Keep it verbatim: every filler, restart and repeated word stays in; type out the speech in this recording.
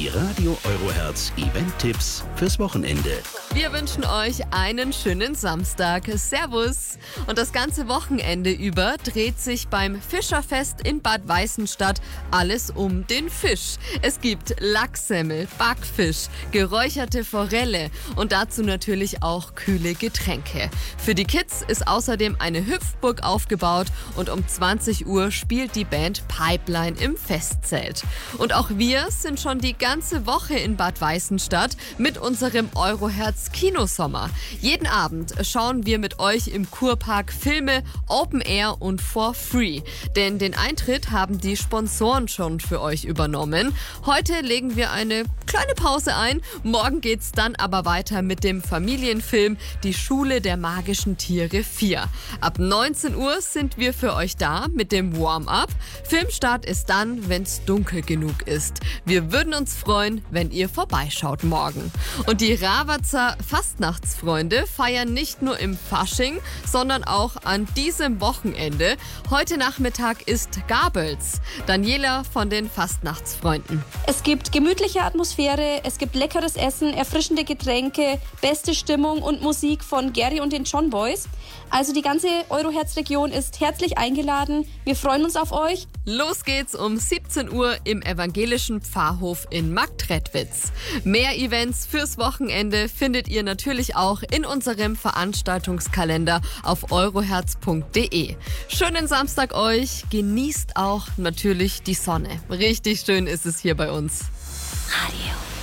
Die Radio Eurohertz Event-Tipps fürs Wochenende. Wir wünschen euch einen schönen Samstag. Servus! Und das ganze Wochenende über dreht sich beim Fischerfest in Bad Weißenstadt alles um den Fisch. Es gibt Lachssemmel, Backfisch, geräucherte Forelle und dazu natürlich auch kühle Getränke. Für die Kids ist außerdem eine Hüpfburg aufgebaut und um zwanzig Uhr spielt die Band Pipeline im Festzelt. Und auch wir sind schon die ganze Woche in Bad Weißenstadt mit unserem Eurohertz Kinosommer. Jeden Abend schauen wir mit euch im Kurpark Filme Open Air und for free. Denn den Eintritt haben die Sponsoren schon für euch übernommen. Heute legen wir eine kleine Pause ein. Morgen geht's dann aber weiter mit dem Familienfilm Die Schule der magischen Tiere vier. Ab neunzehn Uhr sind wir für euch da mit dem Warm-up. Filmstart ist dann, wenn's dunkel genug ist. Wir würden uns freuen, wenn ihr vorbeischaut morgen. Und die Rawatzer Fastnachtsfreunde feiern nicht nur im Fasching, sondern auch an diesem Wochenende. Heute Nachmittag ist Gabels. Daniela von den Fastnachtsfreunden. Es gibt gemütliche Atmosphäre, es gibt leckeres Essen, erfrischende Getränke, beste Stimmung und Musik von Gary und den John Boys. Also die ganze Eurohertz-Region ist herzlich eingeladen. Wir freuen uns auf euch. Los geht's um siebzehn Uhr im evangelischen Pfarrhof in Marktredwitz. Mehr Events fürs Wochenende findet ihr natürlich auch in unserem Veranstaltungskalender auf eurohertz punkt de. Schönen Samstag euch, genießt auch natürlich die Sonne. Richtig schön ist es hier bei uns. Radio